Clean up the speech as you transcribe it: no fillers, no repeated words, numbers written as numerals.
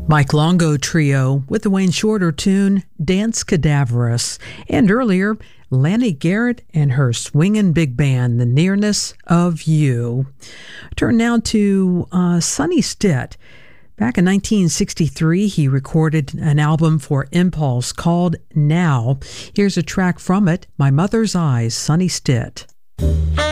Mike Longo Trio with the Wayne Shorter tune Dance Cadaverous, and earlier Lanny Garrett and her swingin' big band, The Nearness of You. Turn now to Sonny Stitt. Back in 1963, he recorded an album for Impulse called Now. Here's a track from it, My Mother's Eyes, Sonny Stitt.